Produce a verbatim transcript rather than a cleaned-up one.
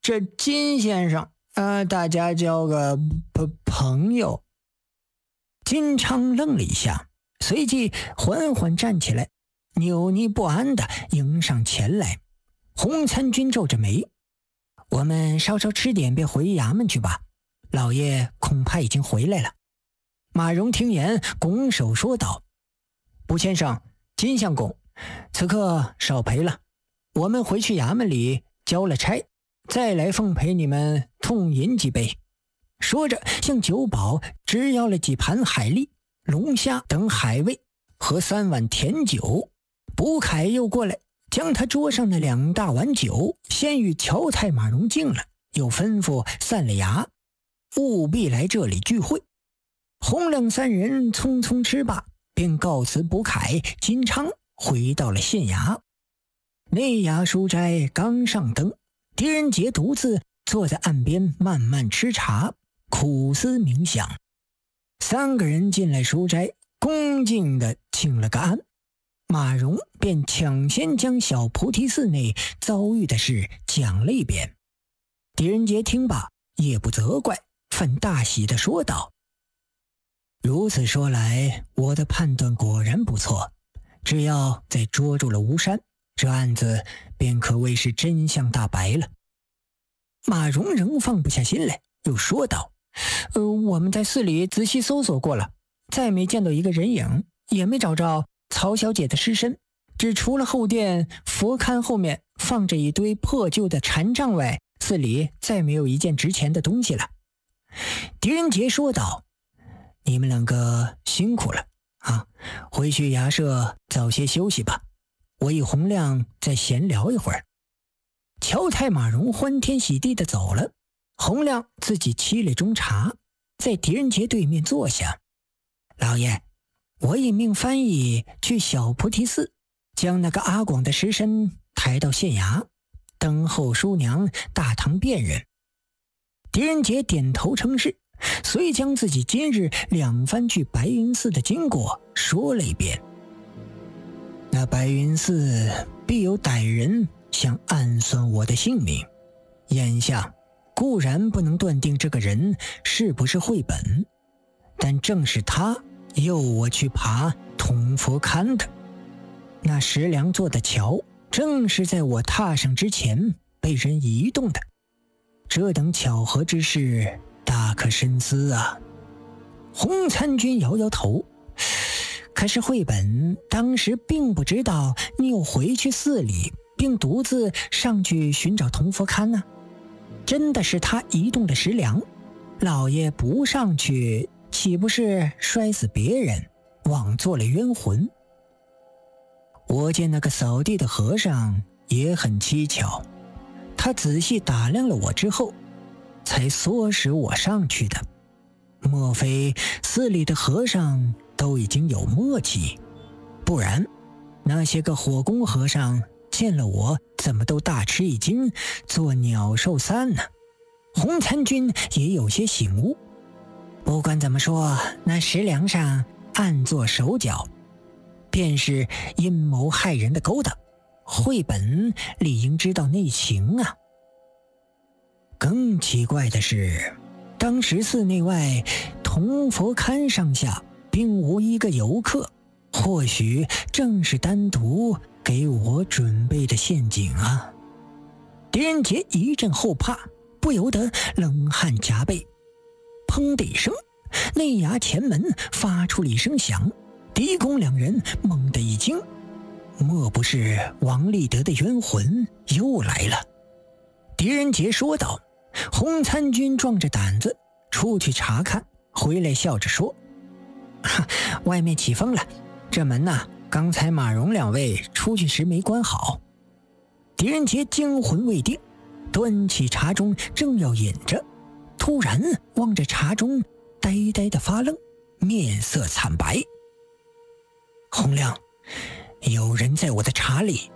这金先生，呃，大家交个朋友。”金昌愣了一下，随即缓缓站起来，扭捏不安地迎上前来。洪参军皱着眉：“我们稍稍吃点便回衙门去吧，老爷恐怕已经回来了。”马荣听言，拱手说道：“卜先生，金相公，此刻少陪了，我们回去衙门里交了差，再来奉陪你们痛饮几杯。”说着向酒保只要了几盘海蛎、龙虾等海味和三碗甜酒。卜凯又过来将他桌上的两大碗酒先与乔太马荣敬了，又吩咐散了衙，务必来这里聚会。洪亮三人匆匆吃罢，便告辞卜凯、金昌，回到了县衙。内衙书斋刚上灯，狄仁杰独自坐在岸边慢慢吃茶，苦思冥想。三个人进来书斋，恭敬地请了个安。马荣便抢先将小菩提寺内遭遇的事讲了一遍。狄仁杰听罢也不责怪，反大喜地说道：“如此说来，我的判断果然不错，只要再捉住了吴山，这案子便可谓是真相大白了。”马荣仍放不下心来，又说道：“呃，我们在寺里仔细搜索过了，再没见到一个人影，也没找着曹小姐的尸身，只除了后殿佛龛后面放着一堆破旧的禅杖外，寺里再没有一件值钱的东西了。”狄仁杰说道：“你们两个辛苦了啊，回去衙舍早些休息吧，我与洪亮再闲聊一会儿。”乔太马荣欢天喜地地走了，洪亮自己沏了盅茶，在狄仁杰对面坐下。“老爷，我已命翻译去小菩提寺，将那个阿广的尸身抬到县衙，等候叔娘大堂辨认。”狄仁杰点头称是，遂将自己今日两番去白云寺的经过说了一遍。那白云寺必有歹人想暗算我的性命，眼下固然不能断定这个人是不是绘本，但正是他诱我去爬铜佛龛的。那石梁做的桥正是在我踏上之前被人移动的，这等巧合之事大可深思啊。洪参军摇摇头：“可是绘本当时并不知道你有回去寺里，并独自上去寻找铜佛龛呢。真的是他移动的石梁，老爷不上去，岂不是摔死别人，枉做了冤魂？我见那个扫地的和尚也很蹊跷，他仔细打量了我之后，才唆使我上去的。莫非寺里的和尚都已经有默契？不然那些个火工和尚见了我怎么都大吃一惊，做鸟兽散呢？”洪参军也有些醒悟。不管怎么说，那石梁上暗做手脚，便是阴谋害人的勾当，绘本理应知道内情啊。更奇怪的是，当时寺内外铜佛龛上下并无一个游客，或许正是单独给我准备的陷阱啊。狄仁杰一阵后怕，不由得冷汗夹背。砰的一声，内衙前门发出了一声响，狄公两人猛地一惊，莫不是王立德的冤魂又来了？狄仁杰说道。洪参军壮着胆子出去查看，回来笑着说：“外面起风了，这门呐、啊，刚才马荣两位出去时没关好。”狄仁杰惊魂未定，端起茶盅正要饮着，突然望着茶盅呆呆的发愣，面色惨白。“洪亮，有人在我的茶里